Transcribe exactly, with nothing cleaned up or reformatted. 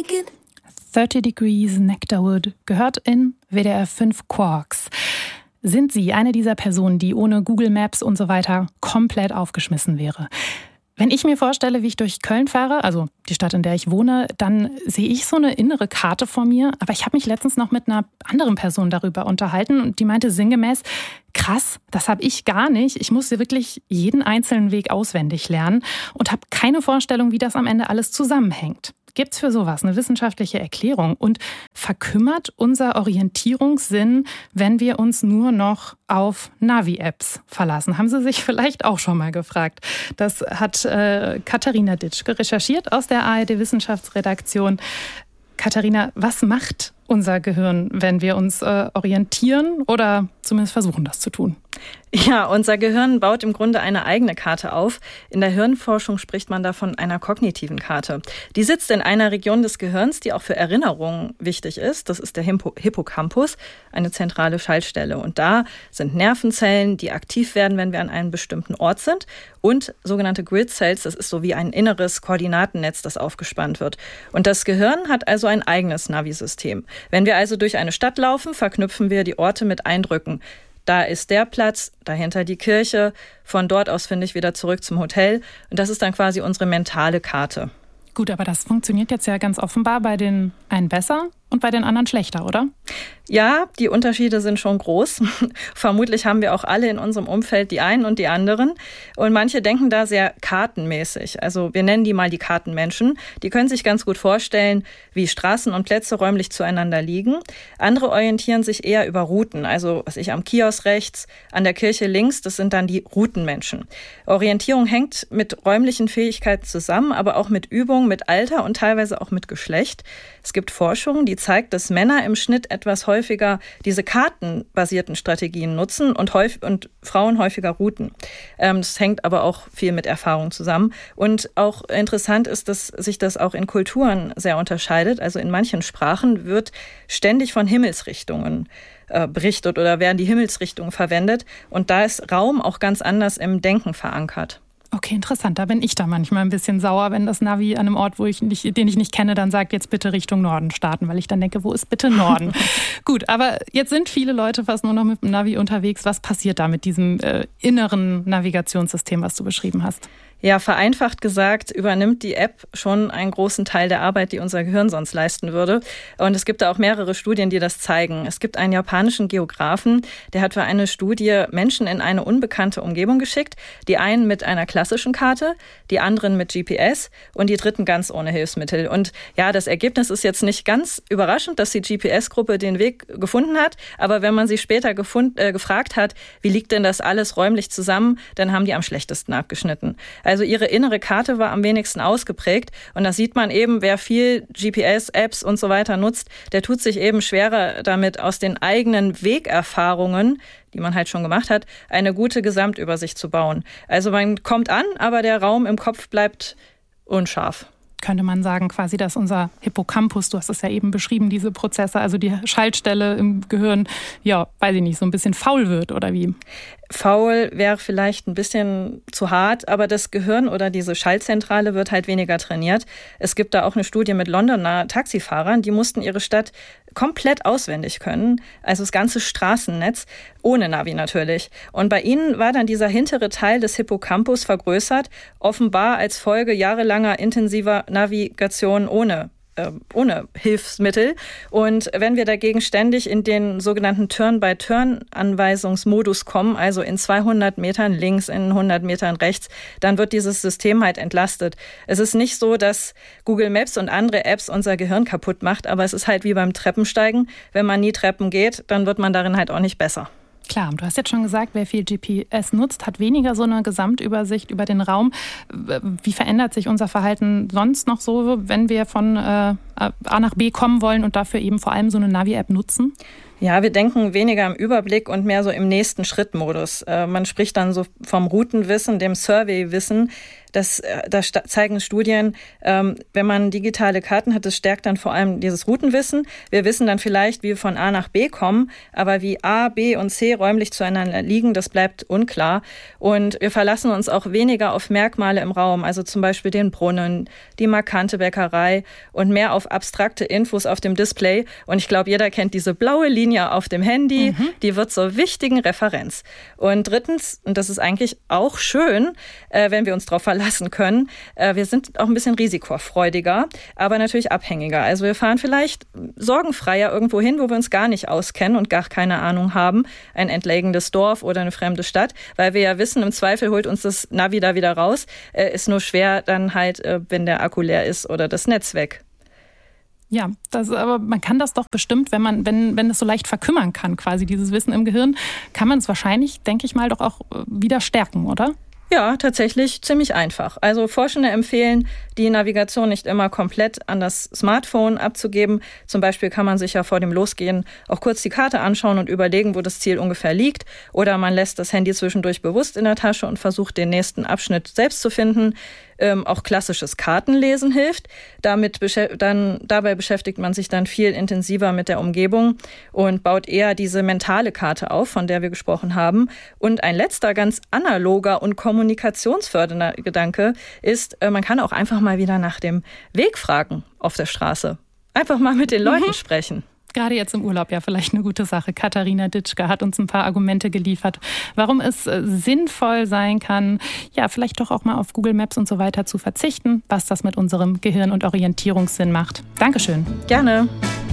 like it. thirty Degrees Nectarwood gehört in W D R fünf Quarks. Sind Sie eine dieser Personen, die ohne Google Maps und so weiter komplett aufgeschmissen wäre? Wenn ich mir vorstelle, wie ich durch Köln fahre, also die Stadt, in der ich wohne, dann sehe ich so eine innere Karte vor mir. Aber ich habe mich letztens noch mit einer anderen Person darüber unterhalten und die meinte sinngemäß, krass, das habe ich gar nicht. Ich musste wirklich jeden einzelnen Weg auswendig lernen und habe keine Vorstellung, wie das am Ende alles zusammenhängt. Gibt's für sowas eine wissenschaftliche Erklärung? Und verkümmert unser Orientierungssinn, wenn wir uns nur noch auf Navi-Apps verlassen? Haben Sie sich vielleicht auch schon mal gefragt? Das hat äh, Katharina Ditschke recherchiert aus der A R D-Wissenschaftsredaktion. Katharina, was macht unser Gehirn, wenn wir uns äh, orientieren oder zumindest versuchen, das zu tun? Ja, unser Gehirn baut im Grunde eine eigene Karte auf. In der Hirnforschung spricht man da von einer kognitiven Karte. Die sitzt in einer Region des Gehirns, die auch für Erinnerungen wichtig ist. Das ist der Hippo- Hippocampus, eine zentrale Schaltstelle. Und da sind Nervenzellen, die aktiv werden, wenn wir an einem bestimmten Ort sind. Und sogenannte Grid Cells, das ist so wie ein inneres Koordinatennetz, das aufgespannt wird. Und das Gehirn hat also ein eigenes Navi-System. Wenn wir also durch eine Stadt laufen, verknüpfen wir die Orte mit Eindrücken. Da ist der Platz, dahinter die Kirche. Von dort aus finde ich wieder zurück zum Hotel. Und das ist dann quasi unsere mentale Karte. Gut, aber das funktioniert jetzt ja ganz offenbar bei den einen besser und bei den anderen schlechter, oder? Ja, die Unterschiede sind schon groß. Vermutlich haben wir auch alle in unserem Umfeld die einen und die anderen. Und manche denken da sehr kartenmäßig. Also wir nennen die mal die Kartenmenschen. Die können sich ganz gut vorstellen, wie Straßen und Plätze räumlich zueinander liegen. Andere orientieren sich eher über Routen. Also was ich am Kiosk rechts, an der Kirche links, das sind dann die Routenmenschen. Orientierung hängt mit räumlichen Fähigkeiten zusammen, aber auch mit Übung, mit Alter und teilweise auch mit Geschlecht. Es gibt Forschung, die zeigt, dass Männer im Schnitt etwas häufiger diese kartenbasierten Strategien nutzen und, häufig, und Frauen häufiger Routen. Ähm, das hängt aber auch viel mit Erfahrung zusammen. Und auch interessant ist, dass sich das auch in Kulturen sehr unterscheidet. Also in manchen Sprachen wird ständig von Himmelsrichtungen äh, berichtet oder werden die Himmelsrichtungen verwendet. Und da ist Raum auch ganz anders im Denken verankert. Okay, interessant. Da bin ich da manchmal ein bisschen sauer, wenn das Navi an einem Ort, wo ich nicht, den ich nicht kenne, dann sagt, jetzt bitte Richtung Norden starten, weil ich dann denke, wo ist bitte Norden? Gut, aber jetzt sind viele Leute fast nur noch mit dem Navi unterwegs. Was passiert da mit diesem äh, inneren Navigationssystem, was du beschrieben hast? Ja, vereinfacht gesagt, übernimmt die App schon einen großen Teil der Arbeit, die unser Gehirn sonst leisten würde. Und es gibt da auch mehrere Studien, die das zeigen. Es gibt einen japanischen Geografen, der hat für eine Studie Menschen in eine unbekannte Umgebung geschickt. Die einen mit einer klassischen Karte, die anderen mit G P S und die dritten ganz ohne Hilfsmittel. Und ja, das Ergebnis ist jetzt nicht ganz überraschend, dass die G P S-Gruppe den Weg gefunden hat. Aber wenn man sie später gefund, äh, gefragt hat, wie liegt denn das alles räumlich zusammen, dann haben die am schlechtesten abgeschnitten. Also ihre innere Karte war am wenigsten ausgeprägt. Und da sieht man eben, wer viel G P S-Apps und so weiter nutzt, der tut sich eben schwerer damit, aus den eigenen Wegerfahrungen, die man halt schon gemacht hat, eine gute Gesamtübersicht zu bauen. Also man kommt an, aber der Raum im Kopf bleibt unscharf. Könnte man sagen, quasi, dass unser Hippocampus, du hast es ja eben beschrieben, diese Prozesse, also die Schaltstelle im Gehirn, ja, weiß ich nicht, so ein bisschen faul wird oder wie? Faul wäre vielleicht ein bisschen zu hart, aber das Gehirn oder diese Schaltzentrale wird halt weniger trainiert. Es gibt da auch eine Studie mit Londoner Taxifahrern, die mussten ihre Stadt komplett auswendig können, also das ganze Straßennetz, ohne Navi natürlich. Und bei ihnen war dann dieser hintere Teil des Hippocampus vergrößert, offenbar als Folge jahrelanger intensiver Navigation ohne ohne Hilfsmittel. Und wenn wir dagegen ständig in den sogenannten Turn-by-Turn-Anweisungsmodus kommen, also in zweihundert Metern links, in hundert Metern rechts, dann wird dieses System halt entlastet. Es ist nicht so, dass Google Maps und andere Apps unser Gehirn kaputt macht, aber es ist halt wie beim Treppensteigen. Wenn man nie Treppen geht, dann wird man darin halt auch nicht besser. Klar, du hast jetzt schon gesagt, wer viel G P S nutzt, hat weniger so eine Gesamtübersicht über den Raum. Wie verändert sich unser Verhalten sonst noch so, wenn wir von äh, A nach B kommen wollen und dafür eben vor allem so eine Navi-App nutzen? Ja, wir denken weniger im Überblick und mehr so im nächsten Schritt-Modus. Äh, man spricht dann so vom Routenwissen, dem Survey-Wissen. Das, das zeigen Studien, ähm, wenn man digitale Karten hat, das stärkt dann vor allem dieses Routenwissen. Wir wissen dann vielleicht, wie wir von A nach B kommen, aber wie A, B und C räumlich zueinander liegen, das bleibt unklar. Und wir verlassen uns auch weniger auf Merkmale im Raum, also zum Beispiel den Brunnen, die markante Bäckerei und mehr auf abstrakte Infos auf dem Display. Und ich glaube, jeder kennt diese blaue Linie auf dem Handy, mhm. die wird zur wichtigen Referenz. Und drittens, und das ist eigentlich auch schön, äh, wenn wir uns darauf verlassen können, äh, wir sind auch ein bisschen risikofreudiger, aber natürlich abhängiger. Also wir fahren vielleicht sorgenfreier irgendwo hin, wo wir uns gar nicht auskennen und gar keine Ahnung haben, ein entlegenes Dorf oder eine fremde Stadt, weil wir ja wissen, im Zweifel holt uns das Navi da wieder raus, äh, ist nur schwer dann halt, äh, wenn der Akku leer ist oder das Netz weg. Ja, das, aber man kann das doch bestimmt, wenn man, wenn, wenn es so leicht verkümmern kann, quasi dieses Wissen im Gehirn, kann man es wahrscheinlich, denke ich mal, doch auch wieder stärken, oder? Ja, tatsächlich ziemlich einfach. Also Forschende empfehlen, die Navigation nicht immer komplett an das Smartphone abzugeben. Zum Beispiel kann man sich ja vor dem Losgehen auch kurz die Karte anschauen und überlegen, wo das Ziel ungefähr liegt. Oder man lässt das Handy zwischendurch bewusst in der Tasche und versucht, den nächsten Abschnitt selbst zu finden. Ähm, auch klassisches Kartenlesen hilft. Damit beschä- dann, dabei beschäftigt man sich dann viel intensiver mit der Umgebung und baut eher diese mentale Karte auf, von der wir gesprochen haben. Und ein letzter, ganz analoger und kommunikationsfördernder Gedanke ist, äh, man kann auch einfach mal wieder nach dem Weg fragen auf der Straße. Einfach mal mit den Leuten mhm. sprechen. Gerade jetzt im Urlaub ja vielleicht eine gute Sache. Katharina Ditschke hat uns ein paar Argumente geliefert, warum es sinnvoll sein kann, ja, vielleicht doch auch mal auf Google Maps und so weiter zu verzichten, was das mit unserem Gehirn und Orientierungssinn macht. Dankeschön. Gerne.